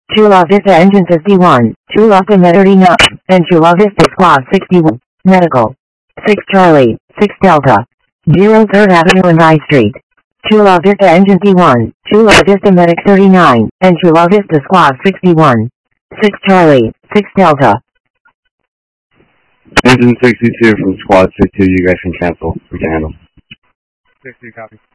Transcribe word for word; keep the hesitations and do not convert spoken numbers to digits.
Chula Vista Engine fifty-one, Chula Vista thirty-nine, and Chula Vista Squad sixty-one, Medical. six Charlie, six Delta. zero third Avenue and I Street. Chula Vista Engine fifty-one, Chula Vista Medic thirty-nine, and Chula Vista Squad sixty-one. six Charlie, six Delta. Engine sixty-two from Squad sixty-two, you guys can cancel. We can handle. sixty, copy.